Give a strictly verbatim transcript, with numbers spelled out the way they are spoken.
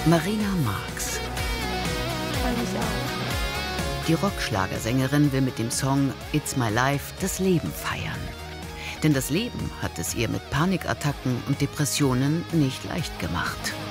Marina Marx. Fand ich auch. Die Rockschlagersängerin will mit dem Song It's My Life das Leben feiern. Denn das Leben hat es ihr mit Panikattacken und Depressionen nicht leicht gemacht.